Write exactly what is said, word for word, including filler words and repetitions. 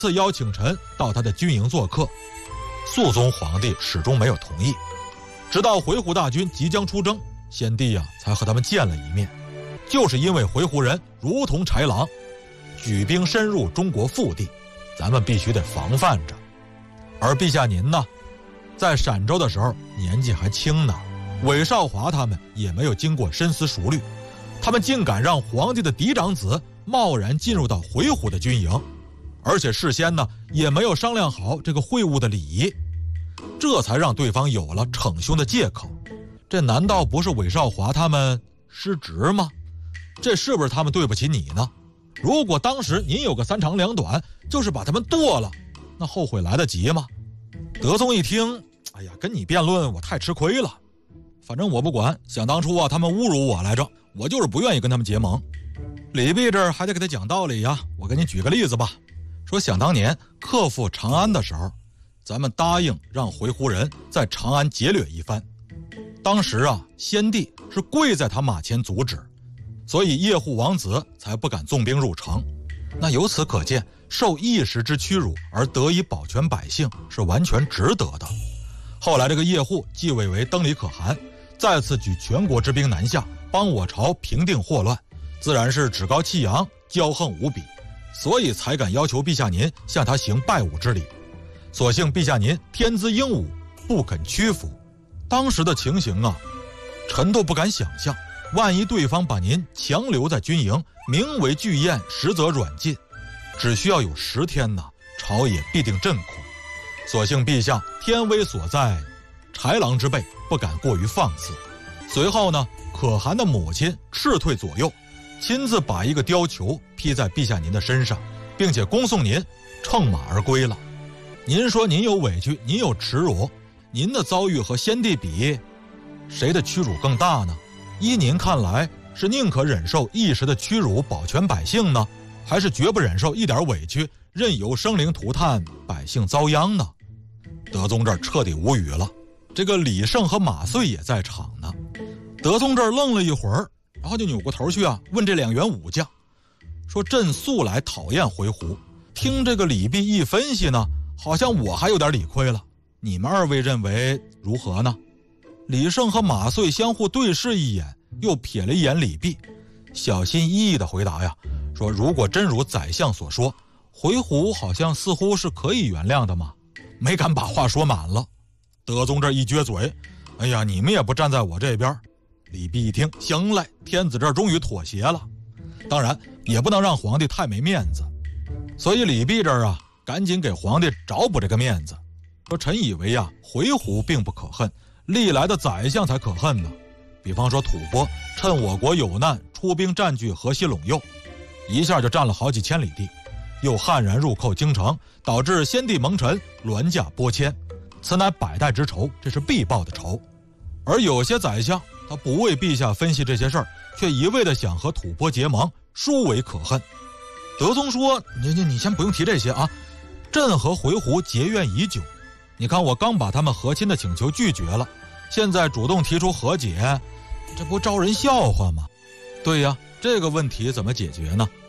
次邀请臣到他的军营做客，肃宗皇帝始终没有同意。直到回鹘大军即将出征，先帝啊才和他们见了一面。就是因为回鹘人如同豺狼，举兵深入中国腹地，咱们必须得防范着。而陛下您呢，在陕州的时候年纪还轻呢，韦少华他们也没有经过深思熟虑，他们竟敢让皇帝的嫡长子贸然进入到回鹘的军营，而且事先呢也没有商量好这个会晤的礼仪，这才让对方有了逞凶的借口。这难道不是韦少华他们失职吗？这是不是他们对不起你呢？如果当时您有个三长两短，就是把他们剁了，那后悔来得及吗？德宗一听，哎呀，跟你辩论我太吃亏了，反正我不管，想当初啊他们侮辱我来着，我就是不愿意跟他们结盟。李泌这儿还得给他讲道理呀，我给你举个例子吧。说想当年克复长安的时候，咱们答应让回鹘人在长安劫掠一番，当时啊先帝是跪在他马前阻止，所以叶护王子才不敢纵兵入城。那由此可见，受一时之屈辱而得以保全百姓是完全值得的。后来这个叶护继位为登里可汗，再次举全国之兵南下，帮我朝平定祸乱，自然是趾高气扬，骄横无比，所以才敢要求陛下您向他行拜武之礼。所幸陛下您天资英武，不肯屈服。当时的情形啊，臣都不敢想象，万一对方把您强留在军营，名为拒燕，实则软禁，只需要有十天呢，朝野必定震恐。所幸陛下天威所在，豺狼之辈不敢过于放肆。随后呢，可汗的母亲斥退左右，亲自把一个貂裘披在陛下您的身上，并且恭送您乘马而归了。您说您有委屈，您有耻辱，您的遭遇和先帝比，谁的屈辱更大呢？依您看来，是宁可忍受一时的屈辱保全百姓呢，还是绝不忍受一点委屈，任由生灵涂炭，百姓遭殃呢？德宗这儿彻底无语了。这个李胜和马遂也在场呢。德宗这儿愣了一会儿，然后就扭过头去啊，问这两员武将说：朕素来讨厌回鹘，听这个李泌一分析呢，好像我还有点理亏了，你们二位认为如何呢？李胜和马遂相互对视一眼，又瞥了一眼李泌，小心翼翼地回答呀，说：如果真如宰相所说，回鹘好像似乎是可以原谅的嘛。没敢把话说满了。德宗这一撅嘴，哎呀，你们也不站在我这边。李泌一听，行嘞，天子这终于妥协了。当然也不能让皇帝太没面子，所以李泌这儿啊，赶紧给皇帝找补这个面子，说：臣以为啊，回鹘并不可恨，历来的宰相才可恨呢。比方说吐蕃趁我国有难，出兵占据河西陇右，一下就占了好几千里地，又悍然入寇京城，导致先帝蒙尘，銮驾拨迁，此乃百代之仇，这是必报的仇。而有些宰相，他不为陛下分析这些事儿，却一味的想和吐蕃结盟，殊为可恨。德宗说：你你你先不用提这些啊，朕和回鹘结怨已久，你看我刚把他们和亲的请求拒绝了，现在主动提出和解，这不招人笑话吗？对呀，这个问题怎么解决呢？